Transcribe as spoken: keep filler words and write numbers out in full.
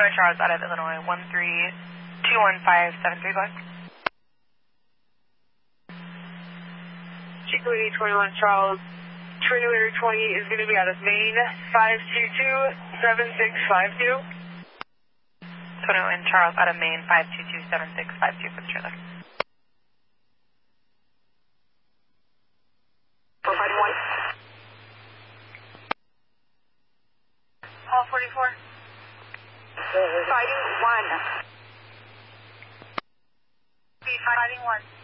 twenty-one Charles out of Illinois, one three two one five seven three, go ahead. Chico eighty twenty-one Charles, trailer twenty is going to be out of Maine, five two two seven six five two. twenty-one Charles out of Maine, five two two seven six five two for the trailer. four five one. Hall forty-four. Fighting one. Fighting one.